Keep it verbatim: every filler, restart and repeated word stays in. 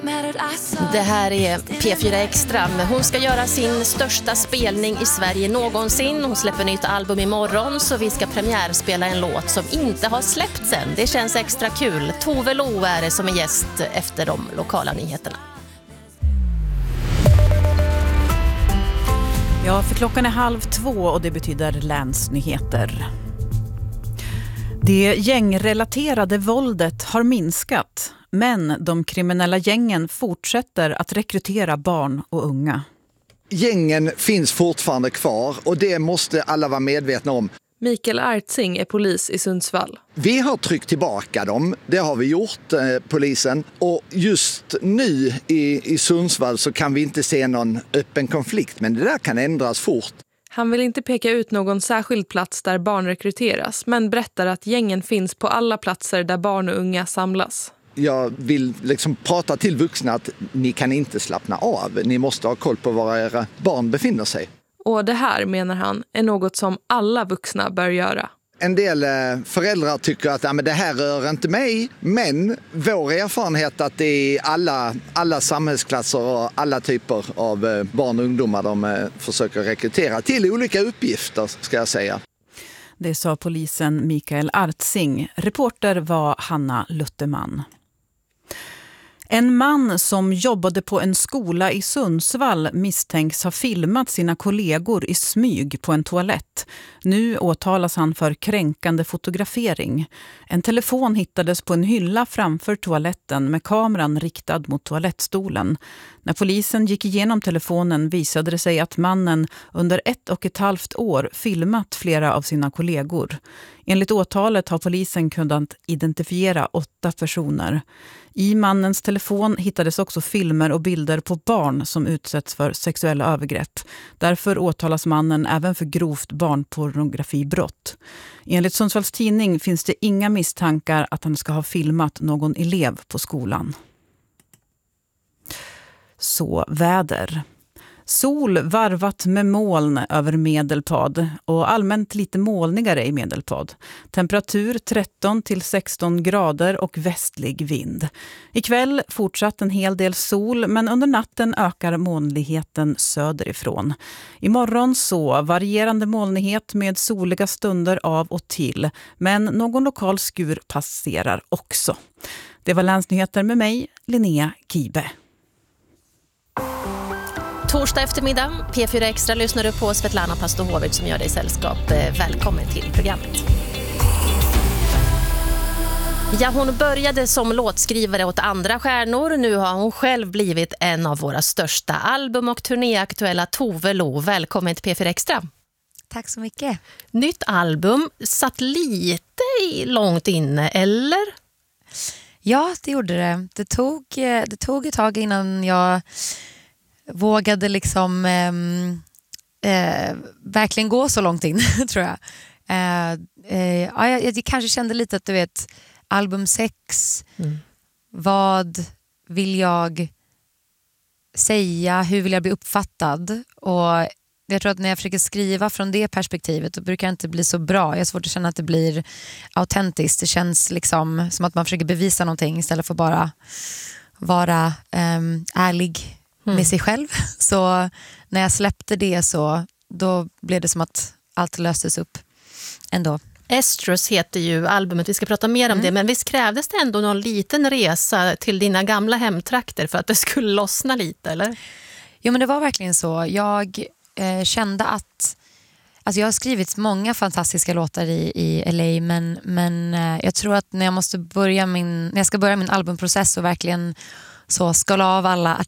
Det här är P fyra Extra. Hon ska göra sin största spelning i Sverige någonsin. Hon släpper nytt album imorgon, så vi ska premiärspela en låt som inte har släppts än. Det känns extra kul. Tove Lo är det som är gäst efter de lokala nyheterna. Ja, för klockan är halv två och det betyder länsnyheter. Det gängrelaterade våldet har minskat, men de kriminella gängen fortsätter att rekrytera barn och unga. Gängen finns fortfarande kvar och det måste alla vara medvetna om. Mikael Artsing är polis i Sundsvall. Vi har tryckt tillbaka dem, det har vi gjort, eh, polisen. Och just nu i, i Sundsvall så kan vi inte se någon öppen konflikt, men det där kan ändras fort. Han vill inte peka ut någon särskild plats där barn rekryteras, men berättar att gängen finns på alla platser där barn och unga samlas. Jag vill liksom prata till vuxna att ni kan inte slappna av. Ni måste ha koll på var era barn befinner sig. Och det här, menar han, är något som alla vuxna bör göra. En del föräldrar tycker att ja, men det här rör inte mig, men vår erfarenhet att det är alla, alla samhällsklasser och alla typer av barn och ungdomar de försöker rekrytera till olika uppgifter, ska jag säga. Det sa polisen Mikael Artsing. Reporter var Hanna Lutterman. En man som jobbade på en skola i Sundsvall misstänks ha filmat sina kollegor i smyg på en toalett. Nu åtalas han för kränkande fotografering. En telefon hittades på en hylla framför toaletten med kameran riktad mot toalettstolen. När polisen gick igenom telefonen visade det sig att mannen under ett och ett halvt år filmat flera av sina kollegor. Enligt åtalet har polisen kunnat identifiera åtta personer. I mannens telefon hittades också filmer och bilder på barn som utsätts för sexuella övergrepp. Därför åtalas mannen även för grovt barnpornografibrott. Enligt Sundsvalls tidning finns det inga misstankar att han ska ha filmat någon elev på skolan. Så väder. Sol varvat med moln över Medelpad och allmänt lite molnigare i Medelpad. Temperatur tretton till sexton grader och västlig vind. Ikväll fortsatt en hel del sol, men under natten ökar molnigheten söderifrån. Imorgon så varierande molnighet med soliga stunder av och till, men någon lokal skur passerar också. Det var länsnyheter med mig, Linnea Kibe. Torsdag eftermiddag, P fyra Extra lyssnar du på Svetlana Pastohovic som gör dig sällskap. Välkommen till programmet. Ja, hon började som låtskrivare åt andra stjärnor. Nu har hon själv blivit en av våra största album- och turnéaktuella Tove Lo. Välkommen till P fyra Extra. Tack så mycket. Nytt album, satt lite långt inne, eller? Ja, det gjorde det. Det tog, det tog ett tag innan jag vågade liksom eh, eh, verkligen gå så långt in, tror jag. Eh, eh, ja, jag. Jag kanske kände lite att du vet, album sex, mm. vad vill jag säga, hur vill jag bli uppfattad? Och jag tror att när jag försöker skriva från det perspektivet då brukar det inte bli så bra. Jag har svårt att känna att det blir autentiskt. Det känns liksom som att man försöker bevisa någonting istället för bara vara eh, ärlig med mm. sig själv. Så när jag släppte det så då blev det som att allt löstes upp ändå. Estrus heter ju albumet, vi ska prata mer om mm. det, men visst krävdes det ändå någon liten resa till dina gamla hemtrakter för att det skulle lossna lite, eller? Jo, men det var verkligen så. Jag eh, kände att alltså jag har skrivit många fantastiska låtar i, i L A, men, men eh, jag tror att när jag måste börja min när jag ska börja min albumprocess och verkligen så skala av alla